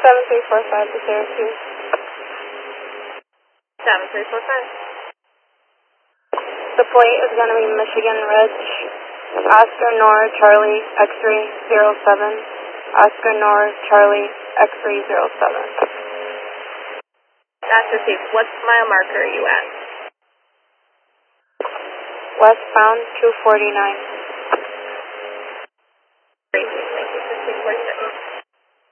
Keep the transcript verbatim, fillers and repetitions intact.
seven three four five to Syracuse. seven three four five. The plate is going to be Michigan Ridge, Oscar Nor Charlie X-ray zero seven, Oscar Nor Charlie X-ray zero seven. That's received. What mile marker are you at? Westbound two forty-nine.